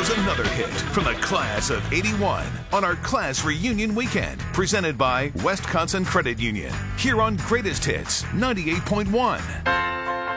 Here's another hit from the class of '81 on our class reunion weekend, presented by Wisconsin Credit Union. Here on Greatest Hits 98.1.